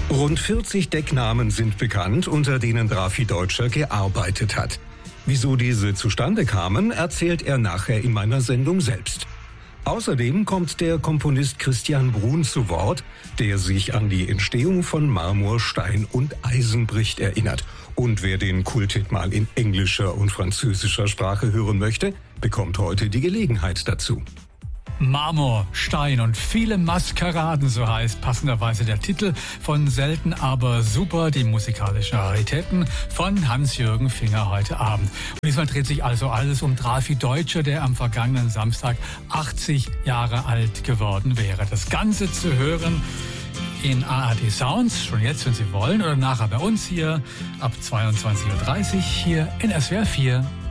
Rund 40 Decknamen sind bekannt, unter denen Drafi Deutscher gearbeitet hat. Wieso diese zustande kamen, erzählt er nachher in meiner Sendung selbst. Außerdem kommt der Komponist Christian Bruhn zu Wort, der sich an die Entstehung von Marmor, Stein und Eisenbricht erinnert. Und wer den Kulthit mal in englischer und französischer Sprache hören möchte, bekommt heute die Gelegenheit dazu. Marmor, Stein und viele Maskeraden, so heißt passenderweise der Titel von Selten aber super, die musikalischen Raritäten von Hans-Jürgen Finger heute Abend. Und diesmal dreht sich also alles um Drafi Deutscher, der am vergangenen Samstag 80 Jahre alt geworden wäre. Das Ganze zu hören in ARD Sounds, schon jetzt, wenn Sie wollen, oder nachher bei uns hier ab 22:30 Uhr hier in SWR 4.